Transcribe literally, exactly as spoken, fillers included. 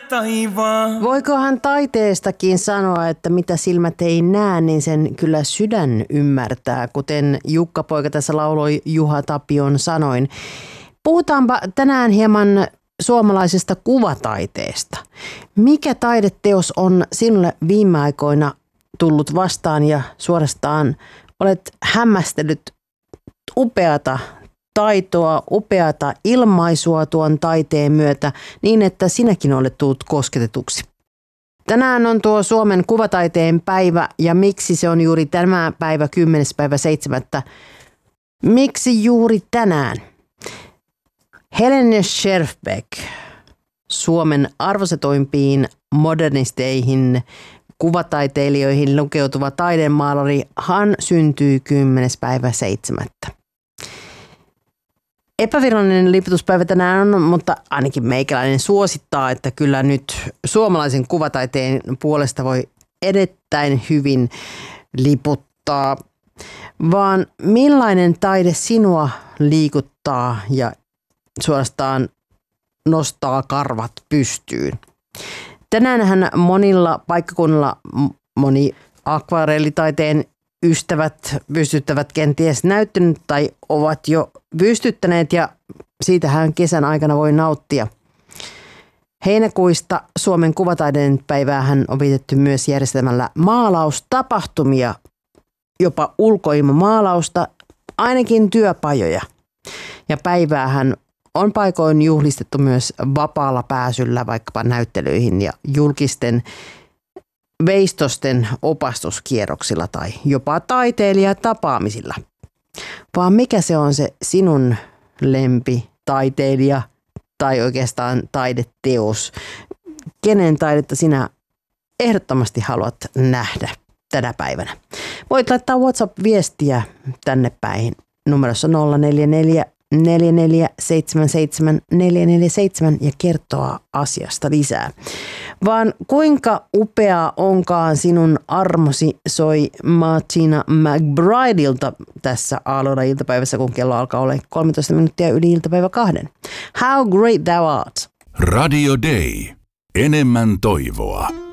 taivaan. Voikohan taiteestakin sanoa, että mitä silmät ei näe, niin sen kyllä sydän ymmärtää, kuten Jukka-poika tässä lauloi Juha Tapion sanoin. Puhutaanpa tänään hieman suomalaisesta kuvataiteesta. Mikä taideteos on sinulle viime aikoina tullut vastaan ja suorastaan olet hämmästellyt upeata taitoa, upeata ilmaisua tuon taiteen myötä niin, että sinäkin olet tullut kosketetuksi? Tänään on tuo Suomen kuvataiteen päivä ja miksi se on juuri tämä päivä, kymmenes päivä seitsemättä? Miksi juuri tänään? Helene Scherfbeck, Suomen arvosetoimpiin modernisteihin kuvataiteilijoihin lukeutuva taidemaalari, hän syntyi kymmenes päivä seitsemättä. Epävirallinen liputuspäivä tänään on, mutta ainakin meikäläinen suosittaa, että kyllä nyt suomalaisen kuvataiteen puolesta voi erittäin hyvin liputtaa. Vaan millainen taide sinua liikuttaa ja suorastaan nostaa karvat pystyyn? Tänäänhän monilla paikkakunnilla moni akvarellitaiteen ystävät pystyttävät kenties näyttänyt tai ovat jo pystyttäneet ja siitähän kesän aikana voi nauttia. Heinäkuista Suomen kuvataiden päiväähän on vietetty myös järjestämällä maalaustapahtumia, jopa ulkoilmamaalausta, ainakin työpajoja. Ja päiväähän on paikoin juhlistettu myös vapaalla pääsyllä vaikkapa näyttelyihin ja julkisten veistosten opastuskierroksilla tai jopa taiteilijatapaamisilla. Vaan mikä se on se sinun lempi taiteilija tai oikeastaan taideteos? Kenen taidetta sinä ehdottomasti haluat nähdä tänä päivänä? Voit laittaa WhatsApp-viestiä tänne päin numerossa nolla neljä neljä neljä neljä seitsemän seitsemän neljä neljä seitsemän ja kertoa asiasta lisää. Vaan kuinka upea onkaan sinun armosi, soi Martina McBrideilta tässä aamulla iltapäivässä, kun kello alkaa olla kolmetoista minuuttia yli iltapäivä kahden. How great thou art. Radio Day. Enemmän toivoa.